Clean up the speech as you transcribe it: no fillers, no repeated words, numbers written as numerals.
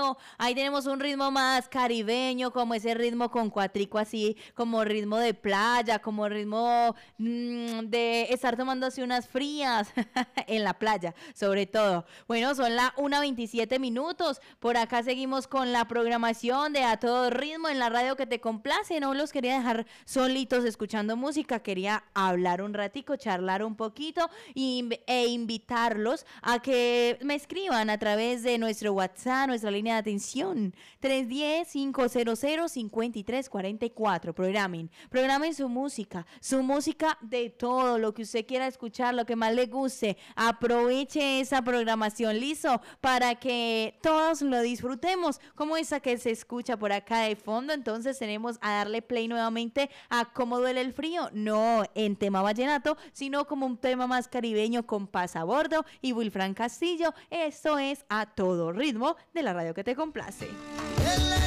frío. Ahí tenemos un ritmo más caribeño, como ese ritmo con cuatrico así, como ritmo de playa, como ritmo de estar tomándose unas frías en la playa, sobre todo. Bueno, son las 1:27 minutos. Por acá seguimos con la programación de A Todo Ritmo en la radio que te complace. No los quería dejar solitos escuchando música, quería hablar un ratico, charlar un poquito e invitarlos a que me escriban a través de nuestro WhatsApp, nuestra línea de atención 310-500-5344. Programen su música de todo lo que usted quiera escuchar, lo que más le guste. Aproveche esa programación, listo, para que todos lo disfrutemos, como esa que se escucha por acá de fondo. Entonces tenemos a darle play nuevamente a Cómo duele el frío, no en tema vallenato, sino como un tema más caribeño con Paz a Bordo y Wilfran Castillo. Esto es A Todo Ritmo de la radio que te complace.